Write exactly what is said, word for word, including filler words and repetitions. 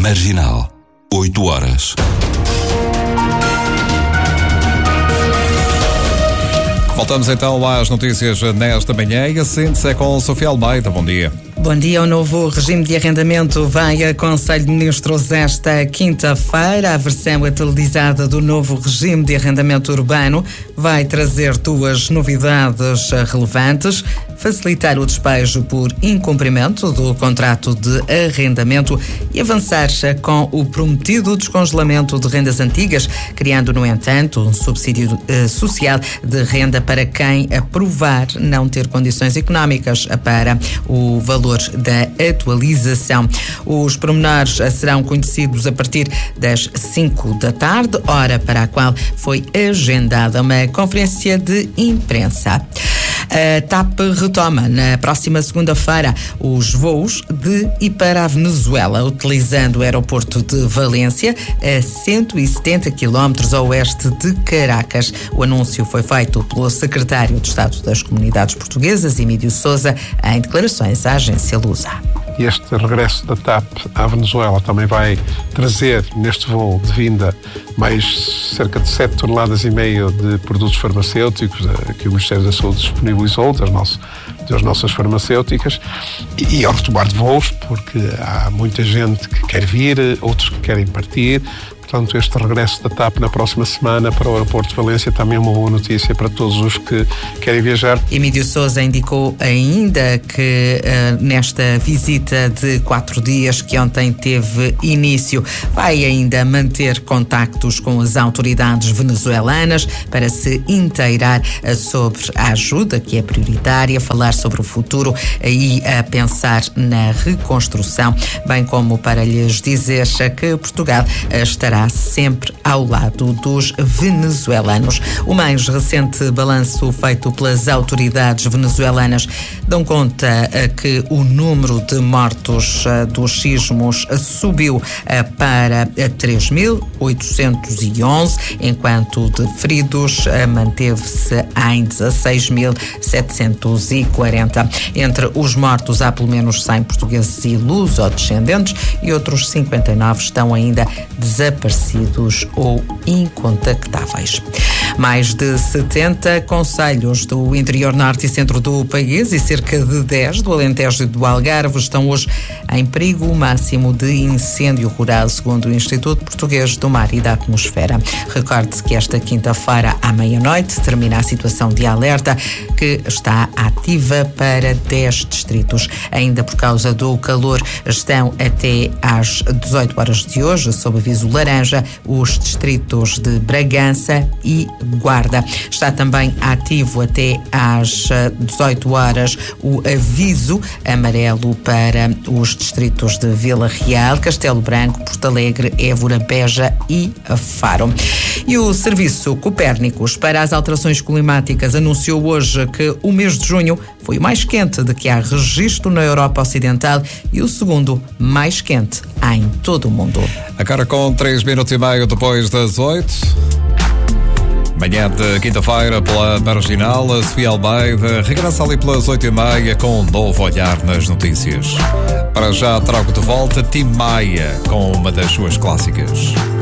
Marginal, oito horas. Voltamos então às notícias nesta manhã e a síntese é com Sofia Almeida. Bom dia. Bom dia. O novo regime de arrendamento vai a Conselho de Ministros esta quinta-feira. A versão atualizada do novo regime de arrendamento urbano vai trazer duas novidades relevantes: facilitar o despejo por incumprimento do contrato de arrendamento e avançar com o prometido descongelamento de rendas antigas, criando, no entanto, um subsídio eh, social de renda para quem aprovar não ter condições económicas para o valor da atualização. Os pormenores serão conhecidos a partir das cinco da tarde, hora para a qual foi agendada uma conferência de imprensa. A TAP retoma na próxima segunda-feira os voos de e para a Venezuela, utilizando o aeroporto de Valência, a cento e setenta quilómetros a oeste de Caracas. O anúncio foi feito pelo secretário de Estado das Comunidades Portuguesas, Emílio Sousa, em declarações à agência Lusa. Este regresso da TAP à Venezuela também vai trazer, neste voo de vinda, mais cerca de sete toneladas e meio de produtos farmacêuticos que o Ministério da Saúde disponibilizou das, nosso, das nossas farmacêuticas, e, e ao retomar de voos, porque há muita gente que quer vir, outros que querem partir. Portanto, este regresso da TAP na próxima semana para o aeroporto de Valência também é uma boa notícia para todos os que querem viajar. Emílio Sousa indicou ainda que uh, nesta visita de quatro dias que ontem teve início, vai ainda manter contactos com as autoridades venezuelanas para se inteirar uh, sobre a ajuda que é prioritária, falar sobre o futuro e a uh, pensar na reconstrução, bem como para lhes dizer que Portugal uh, estará sempre ao lado dos venezuelanos. O mais recente balanço feito pelas autoridades venezuelanas dão conta que o número de mortos dos sismos subiu para três mil oitocentos e onze, enquanto de feridos manteve-se em dezasseis mil setecentos e quarenta. Entre os mortos há pelo menos cem portugueses e luso-descendentes e outros cinquenta e nove estão ainda desaparecidos ou incontactáveis. Mais de setenta concelhos do interior norte e centro do país e cerca de dez do Alentejo e do Algarve estão hoje em perigo máximo de incêndio rural, segundo o Instituto Português do Mar e da Atmosfera. Recorde-se que esta quinta-feira à meia-noite termina a situação de alerta, que está ativa para dez distritos. Ainda por causa do calor, estão até às dezoito horas de hoje, sob aviso laranja, os distritos de Bragança e Guarda. Está também ativo até às dezoito horas o aviso amarelo para os distritos de Vila Real, Castelo Branco, Porto Alegre, Évora, Beja e Faro. E o Serviço Copérnicos para as Alterações Climáticas anunciou hoje que o mês de junho foi o mais quente de que há registro na Europa Ocidental e o segundo mais quente em todo o mundo. Agora com três minutos e meio depois das oito. Manhã de quinta-feira pela Marginal, a Sofia Almeida regressa ali pelas oito e meia com um novo olhar nas notícias. Para já trago de volta Tim Maia com uma das suas clássicas.